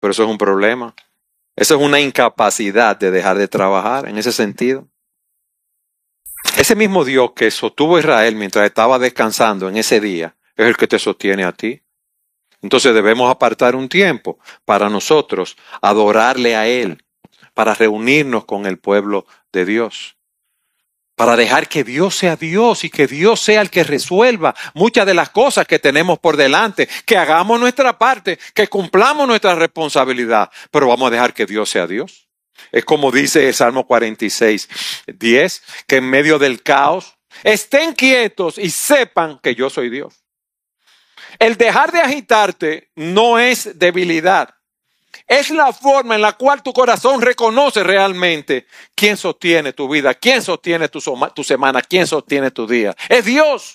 pero eso es un problema. Eso es una incapacidad de dejar de trabajar en ese sentido. Ese mismo Dios que sostuvo a Israel mientras estaba descansando en ese día es el que te sostiene a ti. Entonces debemos apartar un tiempo para nosotros adorarle a Él, para reunirnos con el pueblo de Dios, para dejar que Dios sea Dios y que Dios sea el que resuelva muchas de las cosas que tenemos por delante, que hagamos nuestra parte, que cumplamos nuestra responsabilidad, pero vamos a dejar que Dios sea Dios. Es como dice el Salmo 46:10, que en medio del caos estén quietos y sepan que yo soy Dios. El dejar de agitarte no es debilidad. Es la forma en la cual tu corazón reconoce realmente quién sostiene tu vida, quién sostiene tu semana, quién sostiene tu día. Es Dios.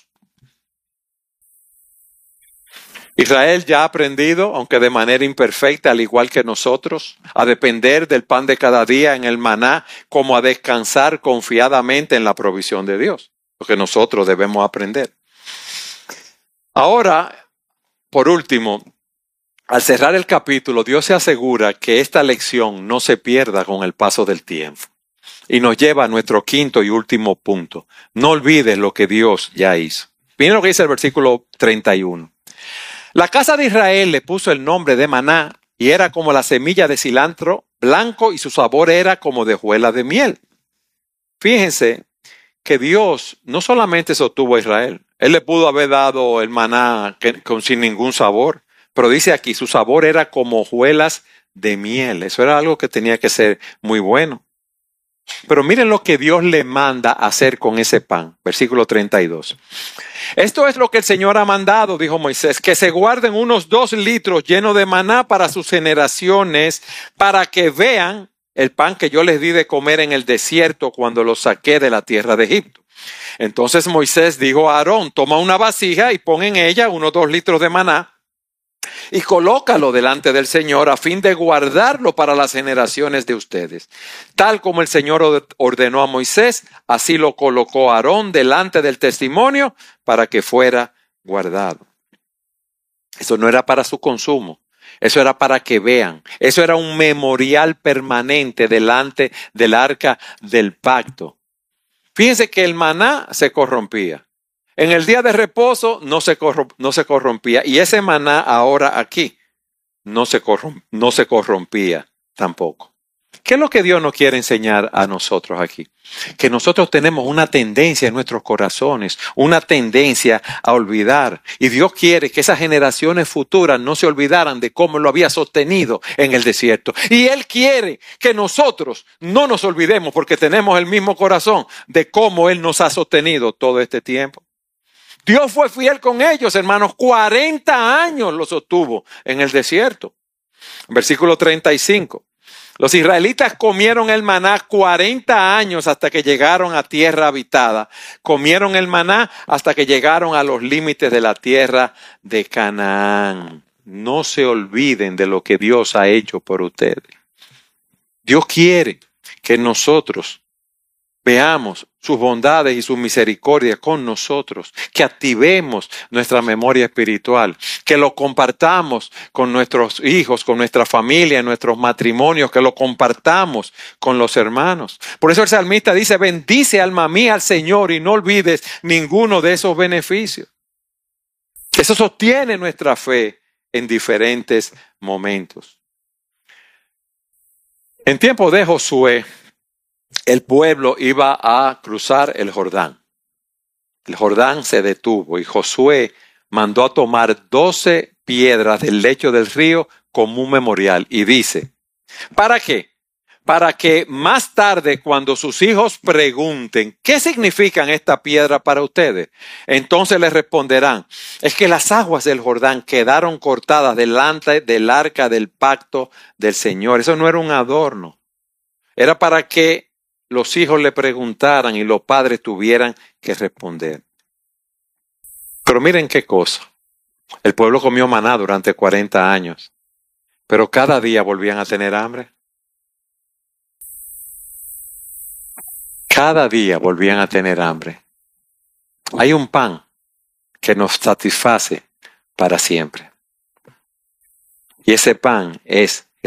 Israel ya ha aprendido, aunque de manera imperfecta, al igual que nosotros, a depender del pan de cada día en el maná, como a descansar confiadamente en la provisión de Dios. Lo que nosotros debemos aprender. Ahora, por último, al cerrar el capítulo, Dios se asegura que esta lección no se pierda con el paso del tiempo. Y nos lleva a nuestro quinto y último punto. No olvides lo que Dios ya hizo. Miren lo que dice el versículo 31. La casa de Israel le puso el nombre de maná y era como la semilla de cilantro blanco y su sabor era como de hojuelas de miel. Fíjense que Dios no solamente sostuvo a Israel. Él le pudo haber dado el maná sin ningún sabor. Pero dice aquí, su sabor era como hojuelas de miel. Eso era algo que tenía que ser muy bueno. Pero miren lo que Dios le manda hacer con ese pan. Versículo 32. Esto es lo que el Señor ha mandado, dijo Moisés, que se guarden unos 2 litros llenos de maná para sus generaciones, para que vean el pan que yo les di de comer en el desierto cuando los saqué de la tierra de Egipto. Entonces Moisés dijo a Aarón, toma una vasija y pon en ella unos 2 litros de maná, y colócalo delante del Señor a fin de guardarlo para las generaciones de ustedes. Tal como el Señor ordenó a Moisés, así lo colocó Aarón delante del testimonio para que fuera guardado. Eso no era para su consumo, eso era para que vean. Eso era un memorial permanente delante del arca del pacto. Fíjense que el maná se corrompía. En el día de reposo no se corrompía. Y ese maná ahora aquí no se corrompía tampoco. ¿Qué es lo que Dios nos quiere enseñar a nosotros aquí? Que nosotros tenemos una tendencia en nuestros corazones, una tendencia a olvidar. Y Dios quiere que esas generaciones futuras no se olvidaran de cómo lo había sostenido en el desierto. Y Él quiere que nosotros no nos olvidemos porque tenemos el mismo corazón de cómo Él nos ha sostenido todo este tiempo. Dios fue fiel con ellos, hermanos. 40 años los sostuvo en el desierto. Versículo 35. Los israelitas comieron el maná 40 años hasta que llegaron a tierra habitada. Comieron el maná hasta que llegaron a los límites de la tierra de Canaán. No se olviden de lo que Dios ha hecho por ustedes. Dios quiere que nosotros veamos sus bondades y su misericordia con nosotros, que activemos nuestra memoria espiritual, que lo compartamos con nuestros hijos, con nuestra familia, nuestros matrimonios, que lo compartamos con los hermanos. Por eso el salmista dice, bendice alma mía al Señor y no olvides ninguno de esos beneficios. Eso sostiene nuestra fe en diferentes momentos. En tiempo de Josué, el pueblo iba a cruzar el Jordán. El Jordán se detuvo y Josué mandó a tomar 12 piedras del lecho del río como un memorial. Y dice, ¿para qué? Para que más tarde cuando sus hijos pregunten, ¿qué significan esta piedra para ustedes? Entonces les responderán, es que las aguas del Jordán quedaron cortadas delante del arca del pacto del Señor. Eso no era un adorno. Era para que los hijos le preguntaran y los padres tuvieran que responder. Pero miren qué cosa. El pueblo comió maná durante 40 años, pero cada día volvían a tener hambre. Cada día volvían a tener hambre. Hay un pan que nos satisface para siempre. Y ese pan es